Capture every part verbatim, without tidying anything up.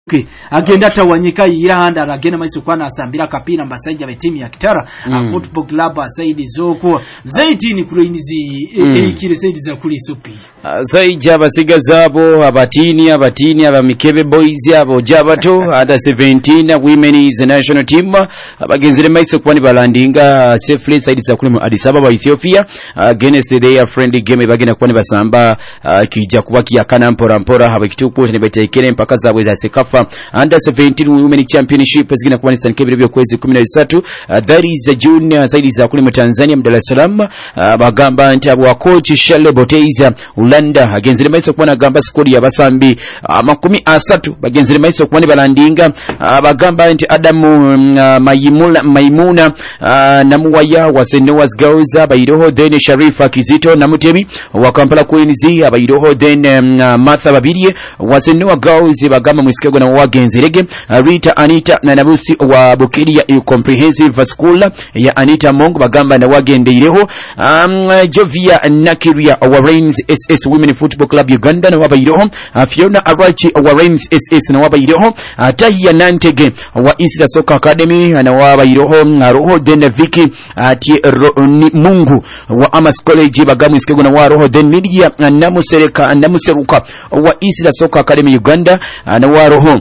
Okay. Agenda tawanyika yiranda agenda maiso kwana asambira kapina mbasajja be timu ya Kitara mm. Football Club asaidi zoko zaitini kuloinizi mm. e, kile saidi za kuli supi zaija basigaza abo abatini abatini abamikebe boys abo jabato under seventeen women is national team abagenzere maiso kwani balandinga safely saidi za kuli mu Addis Ababa Ethiopia against their friendly game bagenda kwani basamba uh, kija kubaki yakana mpora mpora habakituko ne betekere mpaka zabwe za sekafa under seventeen women championship zigina kwa Nistan Kebile byo kwezi kumi na tatu uh, that is uh, June uh, zaidi za kule mu Tanzania mu Dar es Salaam uh, bagamba nti abo coach Shale Boteiza Ulanda agenzere maiso kwa gamba squad ya basambi uh, makumi asatu bagenzere maiso kwa balandinga uh, bagamba nti Adamu uh, Maimuna Maimuna uh, namuwaya wa Saint Noah's Girls abayiroho then Sharifa Kizito namutebi wa Kampala Queens abayiroho then um, uh, Martha Babirie wa Saint Noah's Girls bagamba musikego na wagenzerege Rita Anita na Nabusi wa Bukiria Comprehensive School ya Anita Mongo bagamba na wagendeireho um, Jovia Nakiria wa Rains S S Women Football Club Uganda na wabayiroho uh, Fiona Arachi wa Rains S S na wabayiroho uh, Tahia Nantege wa Isla Soccer Academy na wabayiroho uh, Roho then Vicky uh, T ro, ni, Mungu wa Amas College bagamu iskego na wa Roho then Media uh, Namusereka Namuseruka wa Isla Soccer Academy Uganda uh, na wa Roho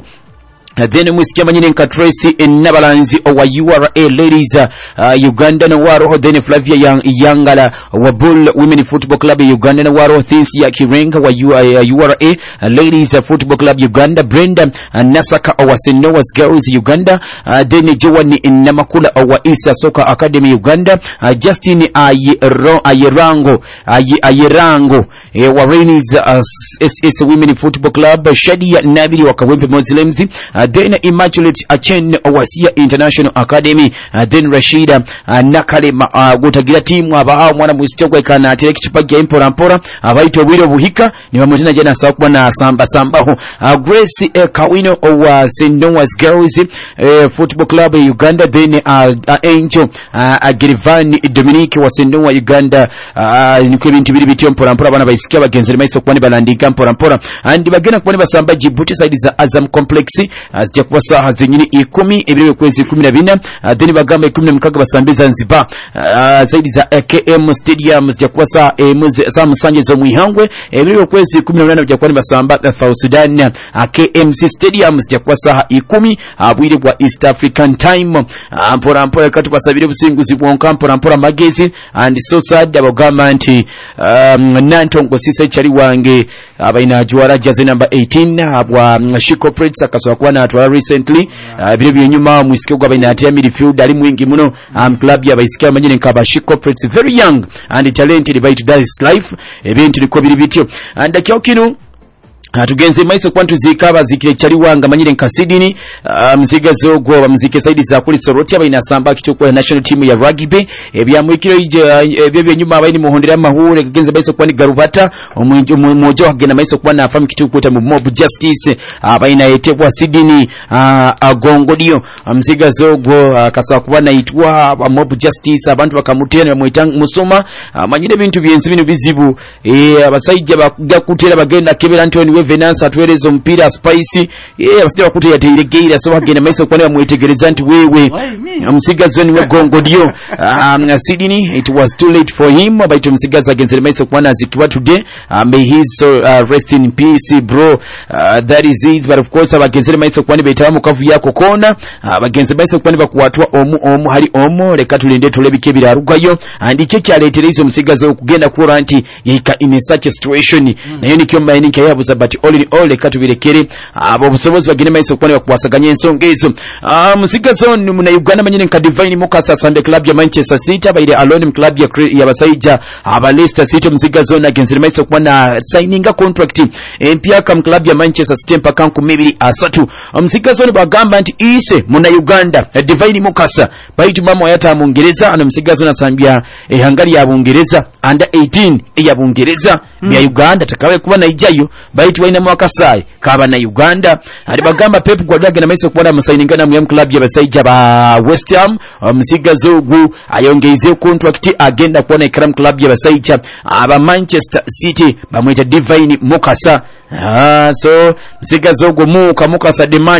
then mwisikia manyine nka Tracy Nabalanzi wa U R A Ladies uh, Uganda na waro then Flavia Yang Yangala wa Bull Women Football Club Uganda na waro Thins ya Kirenga wa U R A uh, Ladies uh, Football Club Uganda Brenda uh, Nasaka wa Saint Noah's Girls Uganda uh, then Joani Namakula wa Isa Soccer Academy Uganda uh, Justin Ayero Ayerango Ayerango uh, wa Raini's uh, S S Women Football Club Shadia Nabili wa Kawempe Muslims uh, then Immaculate Achen Owasia International Academy uh, then Rashida uh, Nakale uh, gutagira timu aba mwana musitogwa ikana atire kichupagia impora mpora abaito bwiro buhika ni bamuzina jana sakwa na samba sambaho uh, Grace uh, Kawino wa Saint Noah's Girls uh, Football Club Uganda then uh, uh, Angel uh, Agirivani Dominique wa Saint Noah Uganda uh, nikwe bintu biri bityo mpora mpora bana bayisikia bagenzere maiso kwani balandika mpora mpora andi bagena kwani basamba Djibouti side za Azam Complex azija kuba saha zenyini ikumi ebiri kwezi kumi na bine uh, then bagamba kumi na mukaga basambe Zanzibar uh, zaidi za uh, K M Stadium zija kuba saha uh, saa musanje zo muihangwe ebiri kwezi kumi na nane zija kuba basamba uh, South Sudan uh, K M C Stadium zija kuba saha ikumi abwire uh, bwa East African Time uh, mpora mpora katu basabire businguzi bwonka mpora mpora magezi and so sad abagamba nti um, Nantongo sisa chari wange abaina uh, juara jaze number eighteen abwa uh, Shiko Prince akaswa kwa na atwara recently uh, bile bile nyuma mwisike kwa baina atia midfield ali mwingi muno um, club ya baisikia manyine nkaba Shiko Prince very young and talented by to this life event liko bili bityo and akyo kinu atugenze maiso kwantu zikaba zikire chali wanga manyire nkasidini uh, mziga zogo wa mzike saidi za kuli soroti aba inasamba kitoko national team ya rugby ebyamwikiro ije ebyo byo nyuma abaini muhondera mahure kagenze maiso kwani garubata omujo hagena maiso kwana afamu kitoko ta mob justice abaina uh, yetekwa sidini uh, agongodio mziga zogo uh, kasa kubana itwa uh, mob justice abantu bakamutena bamwitanga musoma uh, manyire bintu byenzi bino bizibu eh abasaija bakutera bagenda kebera Anthony Venance atwerezo mpira Spice eh abasite bakute yategeira so bagenda maiso kwane bamwetegereza nti wewe msigazo ni wegongodio um, Sydney it was too late for him but msigazo against maiso kwane azikiwa today uh, may his so, uh, rest in peace bro uh, that is it but of course against maiso kwane betawa mukavu yako kona against maiso kwane bakuwatwa omu omu hari omu leka tulinde tulebike birarugayo and icyo cyaletereza msigazo kugenda kura anti yika in such a situation mm. na yoni kyo mbayini kyabuza but all in all katubirekere abo busobozi bagine maiso kwane bakwasaganya ensongezo ah musigazo muna Uganda manyine nka Divine Mukasa Sunday Club ya Manchester City abaire Alone Club ya ya basaija aba Leicester City musigazo na against maiso kwana signing a contract empia kam club ya Manchester City mpaka nkumibiri asatu musigazo ni bagamba nti ise muna Uganda Divine Mukasa baitu mama yata Mungereza ana musigazo na sambia ehangari ya Bungereza under eighteen ya Bungereza bya Uganda takawe kuba nayijayo bayiti waina mwakasai kaba na Uganda ali bagamba Pep Guardiola na maiso kuona musayiningana mu club y'abasajja ba West Ham omusigazi ogu ayongeize contract agenda kuona ikram club y'abasajja aba Manchester City bamwita Divine Mukasa. Ah, so musigazi ogu muka Mukasa demand